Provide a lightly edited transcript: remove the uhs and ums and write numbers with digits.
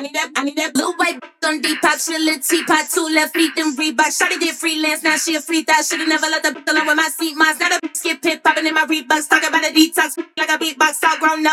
I need that blue white on Depop. She a little teapot, 2 left feet, them Reebok. Shawty did freelance, now she a free thot. Shoulda never let the alone with my seat moms. Now the skip pit popping in my Reeboks. Talking about a detox like a beatbox, all grown up.